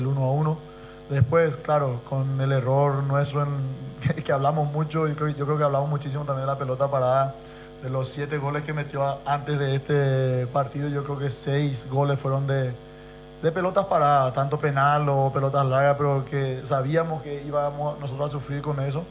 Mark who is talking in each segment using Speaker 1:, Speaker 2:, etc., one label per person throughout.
Speaker 1: el 1-1. Después, claro, con el error nuestro que hablamos mucho, yo creo que hablamos muchísimo también de la pelota parada. De los 7 goles que metió antes de este partido, yo creo que 6 goles fueron de pelotas paradas, tanto penal o pelotas largas, pero que sabíamos que íbamos nosotros a sufrir con eso.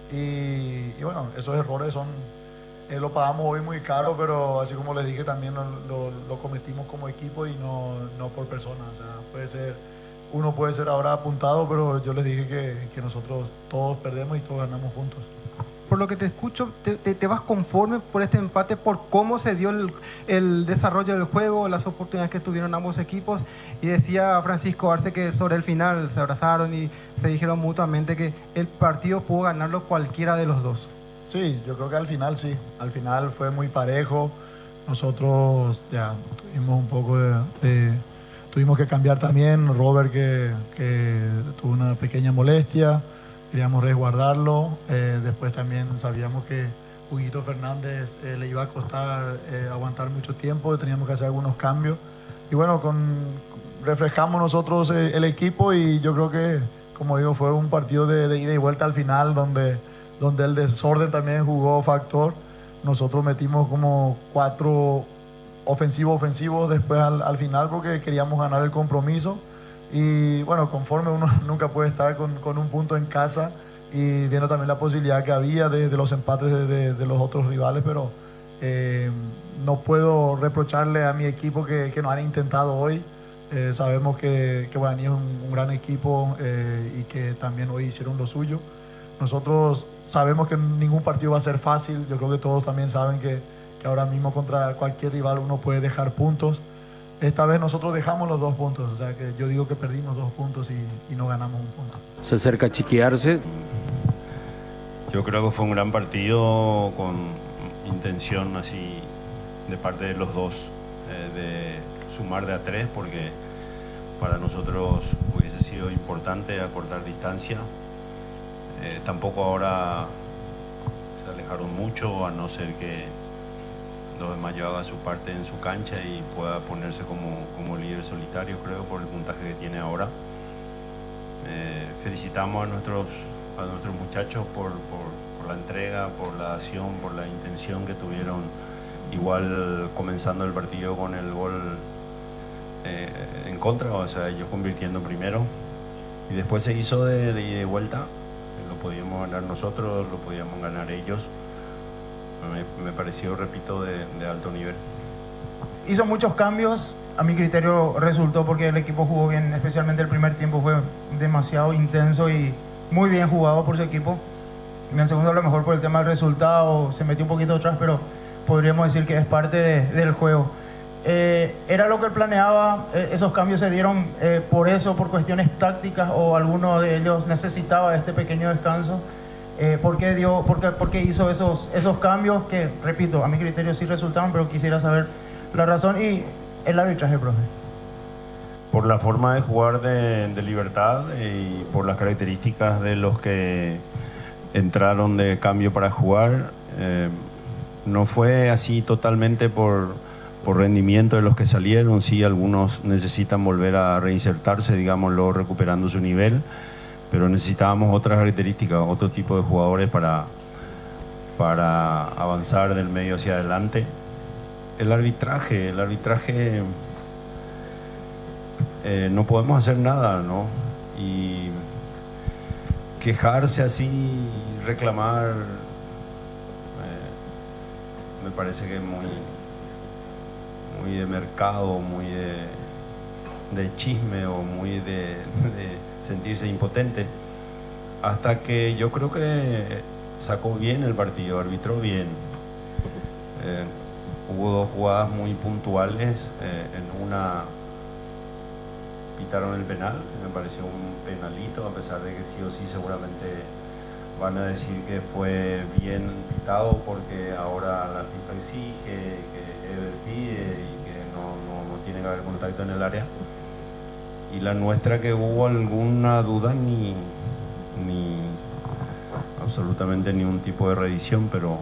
Speaker 1: Y bueno, esos errores lo pagamos hoy muy caro, pero así como les dije, también lo cometimos como equipo y no por persona. O sea, uno puede ser ahora apuntado, pero yo les dije que nosotros todos perdemos y todos ganamos juntos.
Speaker 2: Por lo que te escucho, te vas conforme por este empate, por cómo se dio el desarrollo del juego, las oportunidades que tuvieron ambos equipos. Y decía Francisco Arce que sobre el final se abrazaron y se dijeron mutuamente que el partido pudo ganarlo cualquiera de los dos.
Speaker 1: Sí, yo creo que al final sí. Al final fue muy parejo. Nosotros ya tuvimos un poco tuvimos que cambiar también. Robert que tuvo una pequeña molestia. Queríamos resguardarlo. Después también sabíamos que Huguito Fernández le iba a costar aguantar mucho tiempo. Teníamos que hacer algunos cambios. Y bueno, refrescamos nosotros el equipo y yo creo que, como digo, fue un partido de ida y vuelta al final donde el desorden también jugó factor. Nosotros metimos como 4 ofensivos después al final porque queríamos ganar el compromiso. Y bueno, conforme uno nunca puede estar con un punto en casa y viendo también la posibilidad que había de los empates de los otros rivales, pero no puedo reprocharle a mi equipo que no han intentado hoy. Sabemos que Guaraní es un gran equipo y que también hoy hicieron lo suyo. Nosotros sabemos que ningún partido va a ser fácil. Yo creo que todos también saben que ahora mismo contra cualquier rival uno puede dejar puntos. Esta vez nosotros dejamos los 2 puntos, o sea que yo digo que perdimos 2 puntos y no ganamos un punto.
Speaker 3: Se acerca Chiqui Arce.
Speaker 4: Yo creo que fue un gran partido con intención así de parte de los dos, de sumar de a 3, porque para nosotros hubiese sido importante acortar distancia. Tampoco ahora se alejaron mucho, a no ser que 2 de Mayo haga su parte en su cancha y pueda ponerse como líder solitario, creo, por el puntaje que tiene ahora. Felicitamos a nuestros muchachos por la entrega, por la acción, por la intención que tuvieron, igual comenzando el partido con el gol en contra, o sea, ellos convirtiendo primero, y después se hizo de ida y vuelta. Lo podíamos ganar nosotros, lo podíamos ganar ellos. Me pareció, repito, de alto nivel.
Speaker 5: Hizo muchos cambios, a mi criterio resultó porque el equipo jugó bien, especialmente el primer tiempo fue demasiado intenso y muy bien jugado por su equipo. En el segundo a lo mejor por el tema del resultado se metió un poquito atrás, pero podríamos decir que es parte del juego. ¿Era lo que él planeaba? ¿Esos cambios se dieron por eso, por cuestiones tácticas, o alguno de ellos necesitaba este pequeño descanso? ¿Por qué hizo esos cambios que, repito, a mi criterio sí resultaron, pero quisiera saber la razón y el arbitraje, profe?
Speaker 4: Por la forma de jugar de Libertad y por las características de los que entraron de cambio para jugar, no fue así totalmente por rendimiento de los que salieron. Sí, algunos necesitan volver a reinsertarse, digámoslo, recuperando su nivel, pero necesitábamos otras características, otro tipo de jugadores para avanzar del medio hacia adelante. El arbitraje, no podemos hacer nada, ¿no? Y quejarse así, reclamar, me parece que es muy de mercado, muy de chisme, o muy de sentirse impotente, hasta que yo creo que sacó bien el partido, arbitró bien. Hubo 2 jugadas muy puntuales, en una pitaron el penal, me pareció un penalito, a pesar de que sí o sí seguramente van a decir que fue bien pitado, porque ahora la FIFA exige, que Ever pide y que no tiene que haber contacto en el área. Y la nuestra, que hubo alguna duda, ni absolutamente ningún tipo de revisión, pero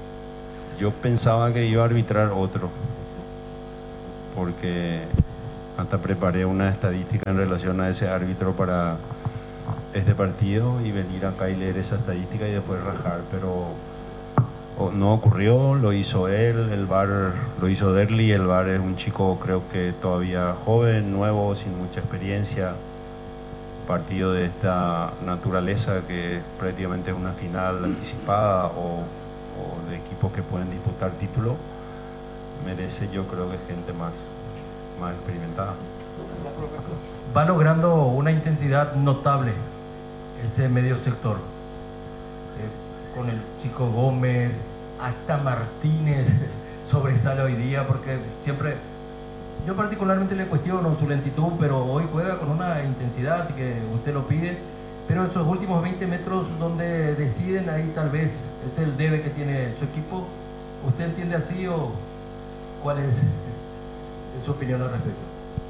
Speaker 4: yo pensaba que iba a arbitrar otro, porque hasta preparé una estadística en relación a ese árbitro para este partido y venir acá y leer esa estadística y después rajar, pero no ocurrió, lo hizo él, el VAR lo hizo Derli, el VAR es un chico creo que todavía joven, nuevo, sin mucha experiencia. Partido de esta naturaleza que prácticamente es una final anticipada o de equipos que pueden disputar título, merece yo creo que gente más experimentada.
Speaker 3: Va logrando una intensidad notable ese medio sector, con el chico Gómez, hasta Martínez sobresale hoy día, porque siempre, yo particularmente le cuestiono su lentitud, pero hoy juega con una intensidad que usted lo pide, pero esos últimos 20 metros donde deciden, ahí tal vez es el debe que tiene su equipo. ¿Usted entiende así o cuál es su opinión al respecto?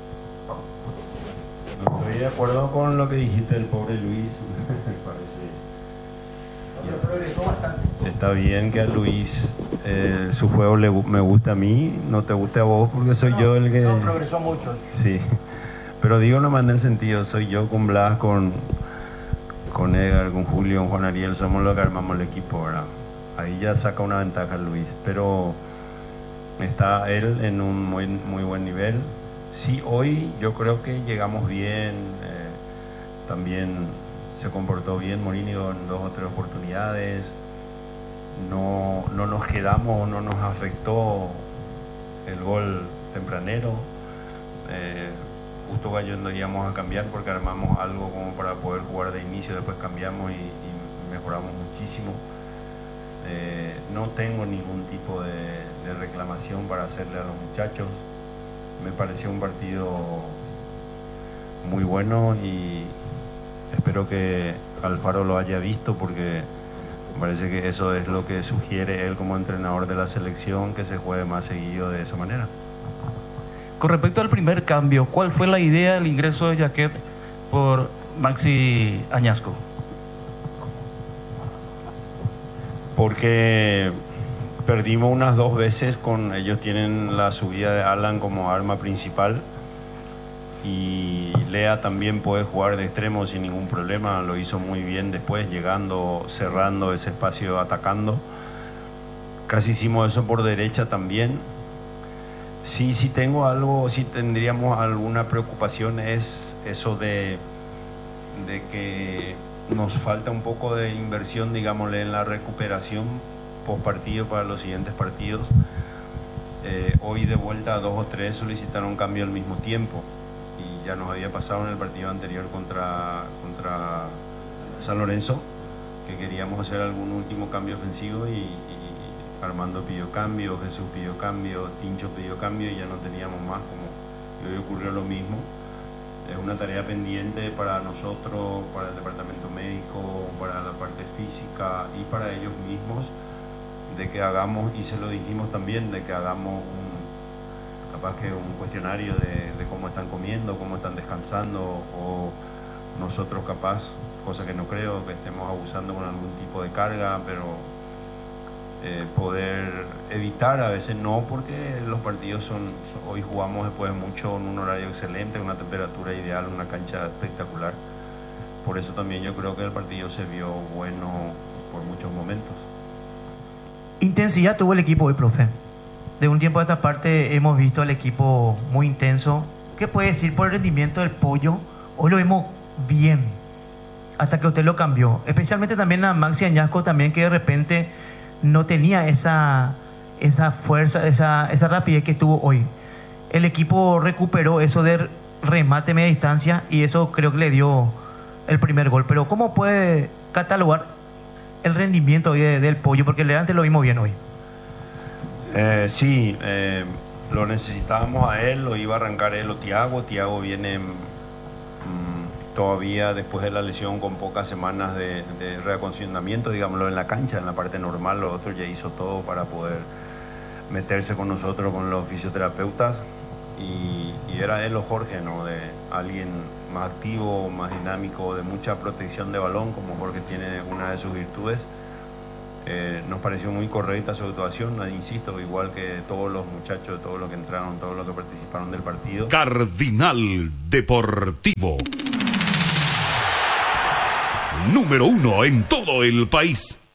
Speaker 4: No estoy de acuerdo con lo que dijiste del pobre Luis, me parece.
Speaker 3: Pero progresó bastante.
Speaker 4: Está bien que a Luis su juego me gusta a mí, no te guste a vos porque soy yo el que...
Speaker 3: No, progresó mucho.
Speaker 4: Sí, pero digo nomás en el sentido, soy yo con Blas, con Edgar, con Julio, con Juan Ariel, somos los que armamos el equipo, ¿verdad? Ahí ya saca una ventaja Luis, pero está él en un muy buen nivel. Sí, hoy yo creo que llegamos bien, también se comportó bien Morínigo en 2 o 3 oportunidades, no nos quedamos, no nos afectó el gol tempranero. Justo cayendo íbamos a cambiar porque armamos algo como para poder jugar de inicio, después cambiamos y mejoramos muchísimo. No tengo ningún tipo de reclamación para hacerle a los muchachos. Me pareció un partido muy bueno y espero que Alfaro lo haya visto porque me parece que eso es lo que sugiere él como entrenador de la selección, que se juegue más seguido de esa manera.
Speaker 6: Con respecto al primer cambio, ¿cuál fue la idea del ingreso de Jaquet por Maxi Añasco?
Speaker 4: Porque perdimos unas 2 veces con ellos, tienen la subida de Alan como arma principal y Lea también puede jugar de extremo sin ningún problema, lo hizo muy bien después, llegando, cerrando ese espacio, atacando. Casi hicimos eso por derecha también. Sí, tengo algo, sí tendríamos alguna preocupación, es eso de que nos falta un poco de inversión, digámosle, en la recuperación post partido para los siguientes partidos. Hoy de vuelta 2 o 3 solicitaron cambio al mismo tiempo y ya nos había pasado en el partido anterior contra San Lorenzo que queríamos hacer algún último cambio ofensivo y Armando pidió cambio, Jesús pidió cambio, Tincho pidió cambio y ya no teníamos más, como y hoy ocurrió lo mismo. Es una tarea pendiente para nosotros, para el departamento médico, para la parte física y para ellos mismos, de que hagamos, y se lo dijimos también, de que hagamos capaz que un cuestionario de cómo están comiendo, cómo están descansando, o nosotros capaz, cosa que no creo, que estemos abusando con algún tipo de carga, pero poder evitar, a veces no, porque los partidos hoy jugamos después mucho en un horario excelente, una temperatura ideal, una cancha espectacular. Por eso también yo creo que el partido se vio bueno por muchos momentos.
Speaker 7: Intensidad tuvo el equipo hoy, profe. De un tiempo a esta parte hemos visto al equipo muy intenso. ¿Qué puede decir por el rendimiento del Pollo? Hoy lo vimos bien, hasta que usted lo cambió. Especialmente también a Maxi Añasco, también, que de repente no tenía esa fuerza, esa rapidez que tuvo hoy. El equipo recuperó eso de remate media distancia y eso creo que le dio el primer gol. Pero ¿cómo puede catalogar el rendimiento hoy del Pollo? Porque antes lo vimos bien hoy.
Speaker 4: Sí, lo necesitábamos a él, lo iba a arrancar él o Thiago. Thiago viene todavía después de la lesión con pocas semanas de reacondicionamiento, digámoslo, en la cancha, en la parte normal. Lo otro ya hizo todo para poder meterse con nosotros, con los fisioterapeutas, y era él o Jorge, ¿no? De alguien más activo, más dinámico, de mucha protección de balón, como Jorge tiene una de sus virtudes. Nos pareció muy correcta su actuación, insisto, igual que todos los muchachos, todos los que entraron, todos los que participaron del partido.
Speaker 8: Cardinal Deportivo. Número 1 en todo el país.